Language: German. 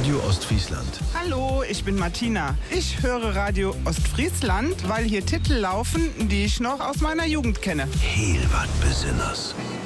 Radio Ostfriesland. Hallo, ich bin Martina. Ich höre Radio Ostfriesland, weil hier Titel laufen, die ich noch aus meiner Jugend kenne. Heel wat Besonders.